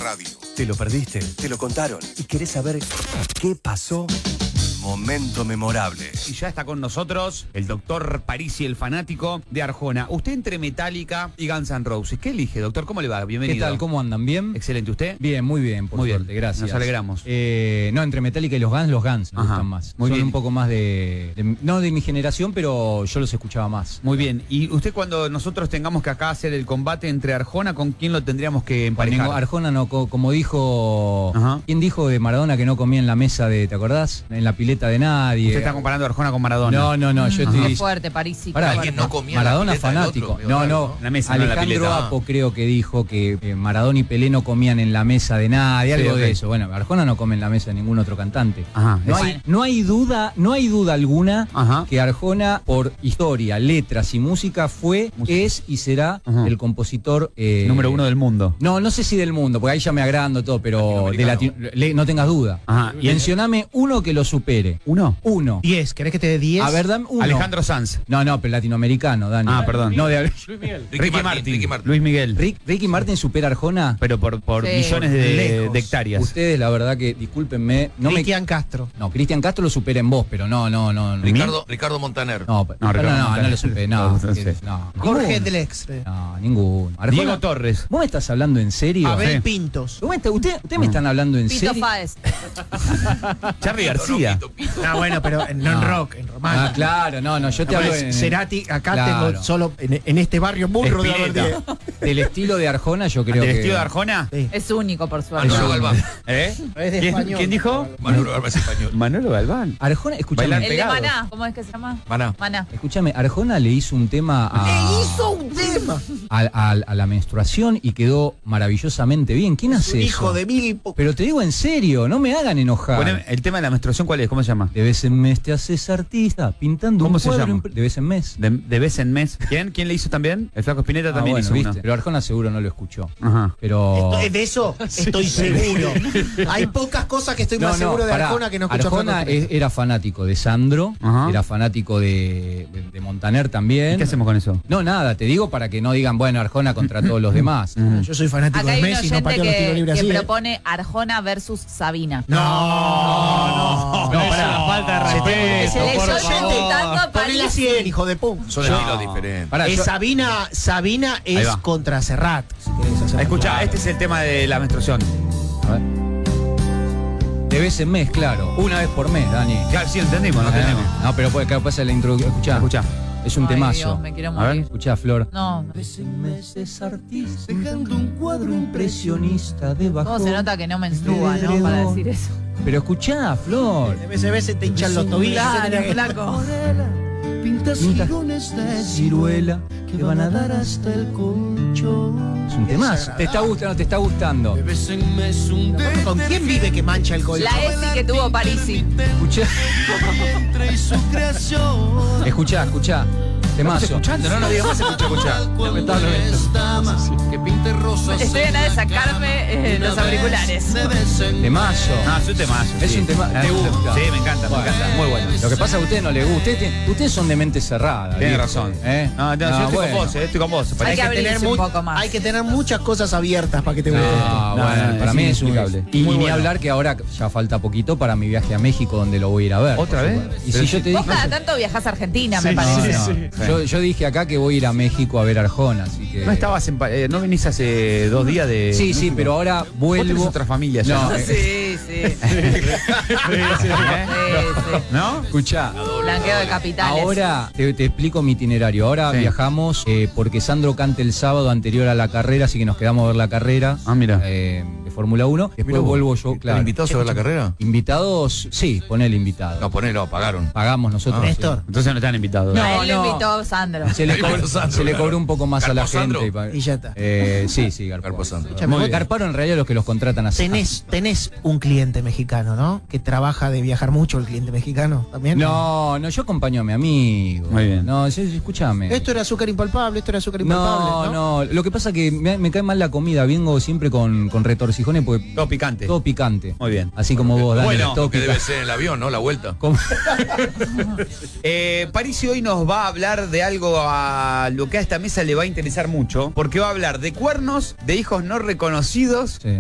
radio. ¿Te lo perdiste? ¿Te lo contaron? ¿Y querés saber qué pasó? Momento memorable. Y ya está con nosotros el doctor Parisi, el fanático de Arjona. Usted entre Metallica y Guns N' Roses, ¿qué elige, doctor? ¿Cómo le va? Bienvenido. ¿Qué tal? ¿Cómo andan? ¿Bien? Excelente. ¿Usted? Bien, muy bien, por suerte, bien. gracias. Nos alegramos. No, entre Metallica y los Guns me gustan más. Muy Son bien. un poco más no de mi generación, pero yo los escuchaba más. Muy bien. Y usted, cuando nosotros tengamos que acá hacer el combate entre Arjona, ¿con quién lo tendríamos que emparejar? Arjona no, como dijo... Ajá. ¿Quién dijo de Maradona que no comía en la mesa de, ¿te acordás? En la pileta de nadie. Usted está comparando a Arjona con Maradona. No, yo estoy... Qué fuerte, Parisi. Pará, Fuerte. Alguien no comía Maradona en la pileta del fanático. otro, No, En la mesa, no en la Alejandro pileta. Apo creo que dijo que Maradona y Pelé no comían en la mesa de nadie, Sí, algo ok. de eso. Bueno, Arjona no come en la mesa de ningún otro cantante. Ajá. No hay duda alguna Ajá. que Arjona, por historia, letras y música, es y será Ajá. el compositor Número 1 del mundo. No sé si del mundo, porque ahí ya me agrando todo, pero no tengas duda. Ajá. ¿Y Mencioname uno que lo supere. ¿Uno? 10, ¿querés que te dé 10? A ver, dame uno. Alejandro Sanz. No, pero latinoamericano, Dani. Ah, perdón. No, de Ricky Martin. Luis Miguel. Ricky Martin supera a Arjona. Pero por Sí. millones de hectáreas. Ustedes, la verdad que, discúlpenme, Cristian Castro. No, Cristian Castro lo supera en vos, pero no. Ricardo Montaner. No, no lo supera, no. No, Jorge ninguno. Drexler. No, ninguno. Arjona, Diego Torres. ¿Vos me estás hablando en serio? Abel Sí. Pintos. ¿Usted me están hablando en Pito serio? Faes. Charly García. Ah, bueno, pero no en rock, en romántico. Ah, claro, no, yo te hablo en... Cerati, acá Claro. tengo solo en este barrio muy rodeado de... Del estilo de Arjona, yo creo ¿Del que... estilo de Arjona? Sí. Es único, por suerte. Manolo Galván. ¿Eh? Es de español. ¿Quién dijo? Manolo Galván es español. Manolo Galván. Arjona, escúchame. Bailar El de pegados. Maná, ¿cómo es que se llama? Maná. Maná. Escúchame, Arjona le hizo un tema un tema! a la menstruación y quedó maravillosamente bien. ¿Quién Es hace un eso? hijo de mil... Pero te digo en serio, no me hagan enojar. Poneme, el tema de la menstruación, ¿cuál es? ¿Cómo se llama? De vez en mes te haces artista, pintando ¿Cómo un se cuadro. llama? De vez en mes. De vez en mes. ¿Quién le hizo también? El Flaco Spinetta Ah, también bueno, hizo ¿viste? uno. Pero Arjona seguro no lo escuchó. Ajá. Pero... De eso estoy seguro. Hay pocas cosas que estoy más seguro de pará. Arjona que no escucho a Arjona Flaco Spinetta. era fanático de Sandro, Ajá. era fanático de Montaner también. ¿Y qué hacemos con eso? No, nada, te digo para que no digan, bueno, Arjona contra todos los demás. Yo soy fanático Acá de hay un Messi, no oyente pateo los tiros libres que así. propone Arjona versus Sabina. No, pará. falta de respeto, Se le por estoy favor. preguntando a Ponele París. 100, hijo de pum. Son estilos diferentes. Pará, yo- Sabina Ahí es va. contra Serrat. Si querés hacer- Escucha, este es el tema de la menstruación. a ver. De vez en mes, claro. Una vez por mes, Dani. Claro, sí, entendimos, no entendemos. No, pero puede pasa la introducción. Escucha. Es un Ay, temazo. Dios, me quiero A ver. morir. Escuchá, Flor. No. De vez en mes es artista, dejando un cuadro impresionista debajo. ¿Cómo se nota que no menstrua, no? Para decir eso. Pero escuchá, Flor. De vez se te hinchan los tobillos. Claro, flaco. Pintas girones de ciruela que van a dar hasta el colchón. Es un temazo. ¿Te está gustando? ¿Te está gustando? ¿Con quién vive que mancha el colchón? La ESI que tuvo Parisi. Escuchá. Escuchá. Temazo. Escuchando, no digas más, escucha. Que pinte rosa. Estoy en de sacarme los auriculares. Temazo. No, es un temazo. Es sí. un tema. ¿Te gusta? Sí, me encanta, me encanta. Muy bueno. Lo que pasa es que a ustedes no les gusta. Ustedes son de mente cerrada. Tienes ¿viste? razón. ¿Eh? No, yo estoy bueno. con vos, estoy con vos. Hay que abrirse un poco más. Hay que tener muchas cosas abiertas para que te guste. No, bueno, para es mí es inexplicable. Y Muy ni bueno. hablar que ahora ya falta poquito para mi viaje a México, donde lo voy a ir a ver. ¿Otra vez? Y Pero si yo te Vos dije... cada tanto viajás a Argentina, me No, parece. no. Yo dije acá que voy a ir a México a ver Arjona, así que... ¿No estabas no venís hace 2 días de... Sí, sí, pero ahora Vos tenés vuelvo... otra familia ya. No, ¿no? Sí, sí. Sí, ¿No? Escuchá, Blanqueo de capitales. ahora te explico mi itinerario. Ahora Sí. viajamos porque Sandro canta el sábado anterior a la carrera, así que nos quedamos a ver la carrera Ah, mira. de Fórmula 1. Después vuelvo yo, claro. ¿Invitados a ver la carrera? Invitados, sí, ponele invitado. No, ponelo, pagaron. Pagamos nosotros. Néstor. Entonces no están invitados. No. A él lo invitó Sandro. Se le, Garpo Sandro, se le claro. cobró un poco más a la Garpo Sandro. gente. Y ya está. Sí, Garpo. Garpo Sandro. Escuchame, Muy vos bien. Garparon en realidad los que los contratan así. tenés un cliente mexicano, ¿no? Que trabaja de viajar mucho el cliente mexicano también. No, yo acompaño a mi amigo. Muy bien. No, escúchame. Esto era azúcar impalpable, esto era azúcar impalpable. No, lo que pasa es que me cae mal la comida. Vengo siempre con retorcijones porque Todo picante. todo picante. Muy bien. Así como vos, Dani. Bueno, todo Que debe picante. ser en el avión, ¿no? La vuelta. Como- Parisi hoy nos va a hablar de algo a lo que a esta mesa le va a interesar mucho, porque va a hablar de cuernos, de hijos no reconocidos Sí.